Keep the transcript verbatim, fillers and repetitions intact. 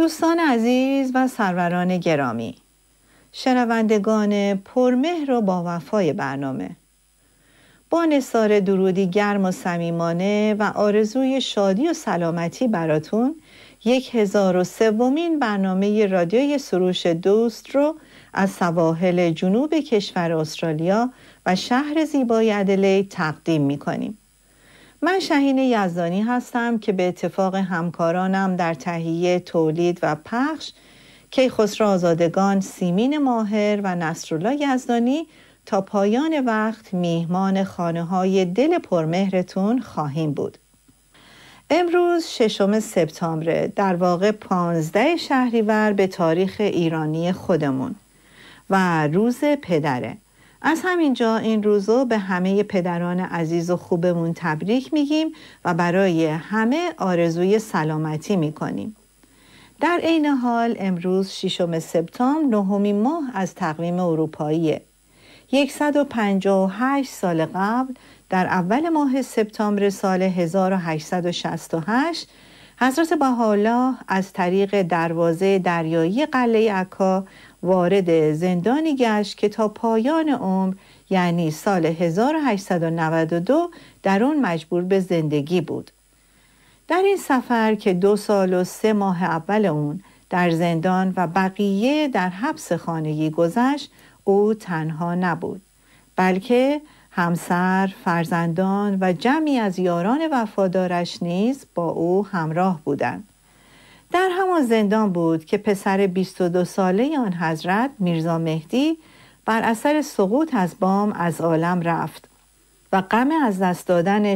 دوستان عزیز و سروران گرامی، شنوندگان پرمهر و با وفای برنامه، با نثار درودی گرم و صمیمانه و آرزوی شادی و سلامتی براتون یک هزار و سومین برنامه رادیوی سروش دوست رو از سواحل جنوب کشور استرالیا و شهر زیبای ادلید تقدیم می‌کنیم. من شهین یزدانی هستم که به اتفاق همکارانم در تهیه، تولید و پخش کیخسرو آزادگان، سیمین ماهر و نصرالله یزدانی تا پایان وقت میهمان خانه‌های دل پرمهرتون خواهیم بود. امروز ششم سپتامبر، در واقع پانزده شهریور به تاریخ ایرانی خودمون و روز پدره. از همینجا این روزو به همه پدران عزیز و خوبمون تبریک میگیم و برای همه آرزوی سلامتی میکنیم. در عین حال امروز ششم سپتامبر، نهمین ماه از تقویم اروپاییه. صد و پنجاه و هشت سال قبل، در اول ماه سپتامبر سال هزار و هشتصد و شصت و هشت، حضرت بهاءالله از طریق دروازه دریایی قلعه عکا وارد زندانی گشت که تا پایان عمر، یعنی سال هزار و هشتصد و نود و دو، در اون مجبور به زندگی بود. در این سفر که دو سال و سه ماه اول اون در زندان و بقیه در حبس خانگی گذشت، او تنها نبود، بلکه همسر، فرزندان و جمعی از یاران وفادارش نیز با او همراه بودند. در همان زندان بود که پسر بیست و دو ساله آن حضرت، میرزا مهدی، بر اثر سقوط از بام از عالم رفت و غم از دست دادن